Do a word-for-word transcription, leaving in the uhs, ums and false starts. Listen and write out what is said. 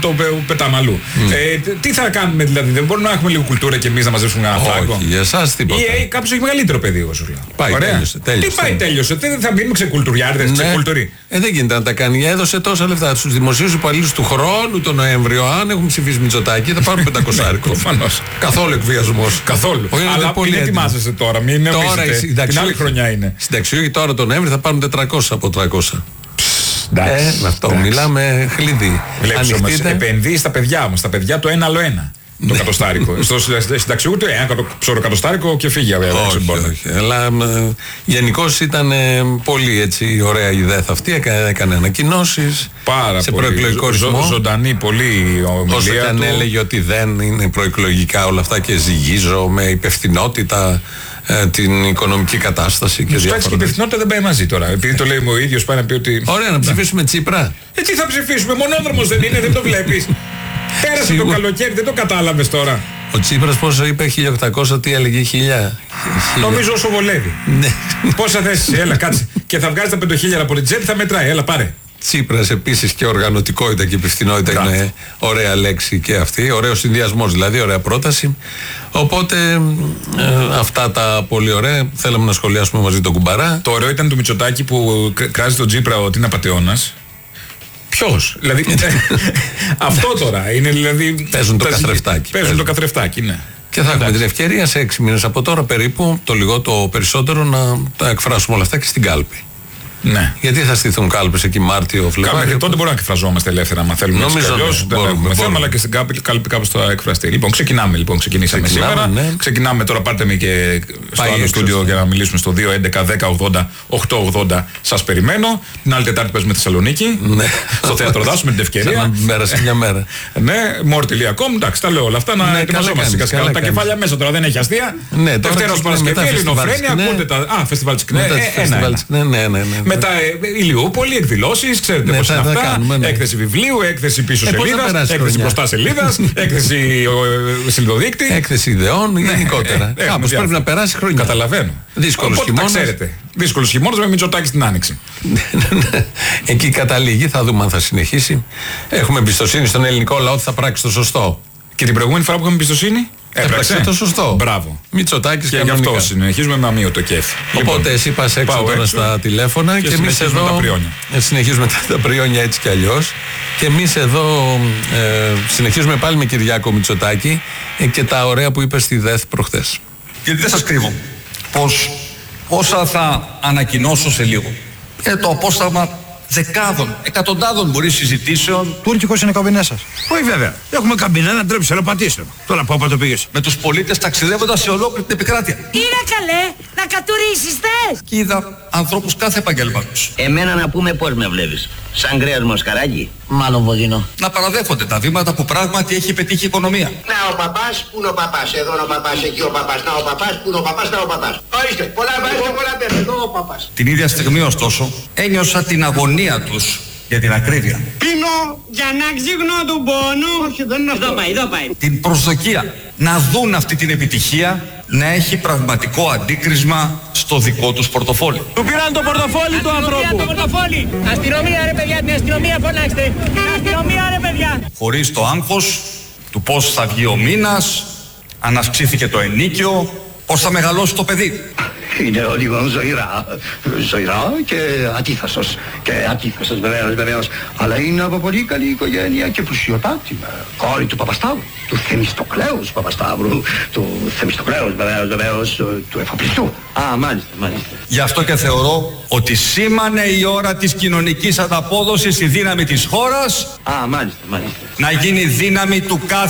το πετάμε αλλού. Mm. Ε, τι θα κάνουμε δηλαδή, δεν μπορούμε να έχουμε λίγο κουλτούρα και εμείς να μαζέψουμε ένα φράγκο? Όχι, για εσάς τίποτα. Ή ε, κάποιος έχει μεγαλύτερο παιδί, εγώ σου λέω. Πάει, τέλειωσε, τέλειωσε. Τι πάει, τέλειωσε? Δεν θα μείνουμε ξεκουλτουριάριδες, ναι. ξεκουλτουρί. Ε, δεν γίνεται να τα κάνει. Έδωσε τόσα λεφτά στους δημοσίους υπαλλήλους του χρόνου τον Νοέμβριο. Αν έχουν ψηφίσει Μητσοτάκη, θα πάρουν πεντακόσάρικο. Προφανώς. Καθόλου εκβιασμός. Καθόλου. Όχι, αλλά μην ετοιμάζεσαι τώρα, μην νομίζετε. Την άλλη χρονιά είναι. Συνταξιούχοι τώρα τον Νοέμβριο θα πάρουν τετρακόσια από τριακόσια. Εντάξει, ε, αυτό εντάξει. Μιλάμε χλίδι. Βλέπεις όμως, επενδύει στα παιδιά μας, στα παιδιά το ένα άλλο ένα. Το κατοστάρικο. Στο συνταξιούχο του ένα ψωροκατοστάρικο και φύγει βέβαια. Όχι, όχι. Αλλά γενικώς ήταν πολύ έτσι ωραία η ιδέα αυτή. Έκανε ανακοινώσεις σε προεκλογικό ρυθμό. Ζω, ζωντανή, πολύ ομιλία. Όσο και αν έλεγε ότι δεν είναι προεκλογικά όλα αυτά και ζυγίζω με υπευθυνότητα ε, την οικονομική κατάσταση και διάφορα. Και η υπευθυνότητα δεν πάει μαζί τώρα. Επειδή το λέει ο ίδιος, πάει να πει ότι. Ωραία, να ψηφίσουμε Τσίπρα. Ε, τι θα ψηφίσουμε, μονόδρομος δεν είναι, δεν το βλέπεις. Πέρασε το καλοκαίρι, δεν το κατάλαβες τώρα. Ο Τσίπρας πόσο είπε, χίλια οκτακόσια, τι έλεγε, χίλια. Νομίζω όσο βολεύει. Ναι. Πόσα θέσεις, έλα κάτσε. Και θα βγάζει τα πέντε χιλιάδες από την τσέπη, θα μετράει, έλα πάρε. Τσίπρας επίσης και οργανωτικότητα και υπευθυνότητα είναι ωραία λέξη και αυτή. Ωραίος συνδυασμός δηλαδή, ωραία πρόταση. Οπότε ε, αυτά τα πολύ ωραία. Θέλαμε να σχολιάσουμε μαζί τον Κουμπαρά. Το ωραίο ήταν του Μητσοτάκη που κράζει τον Τσίπρα ότι είναι απατεώνας. Ποιος? Δηλαδή, αυτό τώρα είναι δηλαδή. Παίζουν το καθρεφτάκι. Παίζουν το καθρεφτάκι, ναι. Και θα έχουμε την ευκαιρία σε έξι μήνες από τώρα περίπου, το λιγότερο το περισσότερο, να τα εκφράσουμε όλα αυτά και στην κάλπη. Ναι. Γιατί θα στηθούν κάλπες εκεί Μάρτιο, Φλεβάριο. Μέχρι τότε μπορούμε να εκφραζόμαστε ελεύθερα, αν θέλουμε. Νομίζω αλλιώς, δεν έχουμε θέμα, αλλά και στην κάλπη, κάλπη κάπως θα εκφραστεί. Λοιπόν, ξεκινάμε. Λοιπόν, ξεκινήσαμε σήμερα. Ναι. Ξεκινάμε τώρα. Πάρτε με και στο Πάει άλλο στούντιο για να μιλήσουμε στο δύο έντεκα δέκα ογδόντα οκτακόσια ογδόντα. Σας περιμένω. Την άλλη Τετάρτη παίζουμε Θεσσαλονίκη. Ναι. Στο θέατρο Δάσου με την ευκαιρία. Μέρα σε μια μέρα. Ναι, more τελεία com. Εντάξει, τα λέω όλα αυτά να ετοιμαζόμαστε. Τα κεφάλια μέσα τώρα δεν έχει αστεία. Δευτέρα Παρασκευή, Ελληνοφρένεια, ακούτε τα. Α, φεστιβάλ Τσικνέ. Μετά Ηλιούπολη, εκδηλώσεις, ξέρετε ναι, πώς είναι αυτά. Κάνουμε, ναι. Έκθεση βιβλίου, έκθεση πίσω ε, σελίδας, έκθεση μπροστά σελίδας, έκθεση σελιδοδείκτη. Έκθεση ιδεών, ναι, γενικότερα. Ε, Κάπως πρέπει να περάσει χρόνια. Καταλαβαίνω. Δύσκολος χειμώνας. Ξέρετε. Δύσκολος χειμώνας με Μητσοτάκη στην Άνοιξη. Εκεί καταλήγει, θα δούμε αν θα συνεχίσει. Έχουμε εμπιστοσύνη στον ελληνικό λαό ότι θα πράξει το σωστό. Και την προηγούμενη φορά που είχαμε εμπιστοσύνη. Έπραξε το σωστό. Μπράβο. Μητσοτάκης και γι' αυτό συνεχίζουμε με αμύωτο κέφι. Οπότε λοιπόν, εσύ πας έξω τώρα έξω στα τηλέφωνα και, και εμείς εδώ τα πριόνια. συνεχίζουμε τα, τα πριόνια έτσι κι αλλιώς. Και εμείς εδώ ε, συνεχίζουμε πάλι με Κυριάκο Μητσοτάκη ε, και τα ωραία που είπε στη ΔΕΘ προχθές. Γιατί δεν σας κρύβω πως όσα θα ανακοινώσω σε λίγο είναι το απόσταγμα δεκάδων, εκατοντάδων μπορεί συζητήσεων. Τούρκικος είναι καμπινέ σας. Όχι βέβαια. Έχουμε καμπινέ να τρέψει, αλλά πατήστε. Τώρα πάπα το πήγες. Με τους πολίτες ταξιδεύοντας σε ολόκληρη την επικράτεια. Είναι καλέ, να κατουρίσεις θες. Και είδα ανθρώπους κάθε επαγγέλματος. Εμένα να πούμε πώς με βλέπεις. Σαν κρέας μοσχαράκι. Μάλλον βοδινό. Να παραδέχονται τα βήματα που πράγματι έχει πετύχει η οικονομία. Να ο παπάς, πού είναι ο παπάς. Εδώ είναι ο παπάς, εκεί ο παπάς. Να ο παπάς, πού είναι ο παπάς, να ο παπάς. Ορίστε, πολλά βάζετε, πολλά παίρνετε. Εδώ ο παπάς. Την ίδια στιγμή ωστόσο ένιωσα την αγωνία τους για την ακρίβεια. Πίνω για να ξύγνω του πόνου. Όχι, δεν είναι αυτό. Εδώ πάει, εδώ πάει. Την προσδοκία να δουν αυτή την επιτυχία να έχει πραγματικό αντίκρισμα στο δικό τους πορτοφόλι. Του πήραν το πορτοφόλι του ανθρώπου. Το πορτοφόλι. Αστυνομία ρε παιδιά, την αστυνομία φωνάξτε. Αστυνομία ρε παιδιά. Χωρίς το άγχος του πώς θα βγει ο μήνας, αν αυξήθηκε το ενίκιο, πώς θα μεγαλώσει το παιδί. Είναι λίγο ζωηρά, ζωηρά και αντίθασος. Και αντίθασος βεβαίως, βεβαίως. Αλλά είναι από πολύ καλή οικογένεια και πλουσιοτάτη. Κόρη του Παπασταύρου, του Θεμιστοκλέους Παπασταύρου, του Θεμιστοκλέους βεβαίως, βεβαίως, του εφοπλιστού. Α, μάλιστα, μάλιστα. Γι' αυτό και θεωρώ ότι σήμανε η ώρα της κοινωνικής ανταπόδοσης η δύναμη της χώρας. Α, μάλιστα, μάλιστα. Να γίνει δύναμη του κάθε